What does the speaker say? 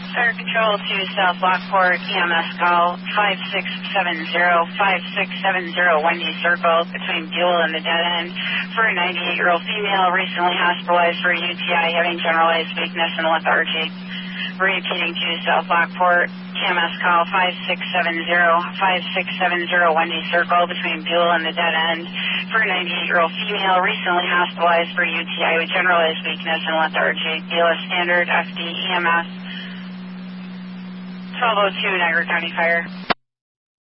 Fire Control to South Lockport, EMS call 5670 Wendy Circle between Buell and the dead end for a 98-year-old female recently hospitalized for a UTI having generalized weakness and lethargy. Repeating to South Lockport, EMS call 5670 Wendy Circle between Buell and the dead end for a 98-year-old female recently hospitalized for UTI with generalized weakness and lethargy. BLS Standard, FD, EMS, 1202 Niagara County Fire.